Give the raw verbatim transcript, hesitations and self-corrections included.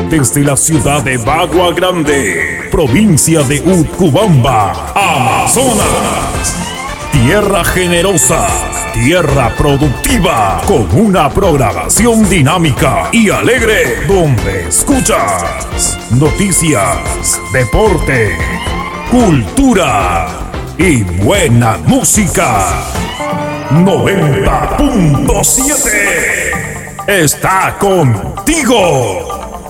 desde la ciudad de Bagua Grande, provincia de Utcubamba, Amazonas. Tierra generosa, tierra productiva, con una programación dinámica y alegre, donde escuchas noticias, deporte, cultura y buena música. noventa punto siete está contigo.